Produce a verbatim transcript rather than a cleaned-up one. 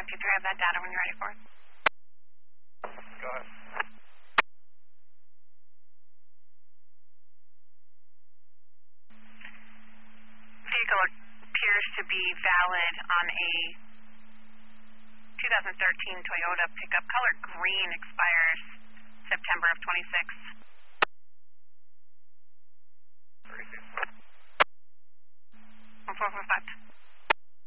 two three, I have that data when you're ready for it. Go ahead. Vehicle appears to be valid on a two thousand thirteen Toyota pickup. Color green, expires September of twenty-six.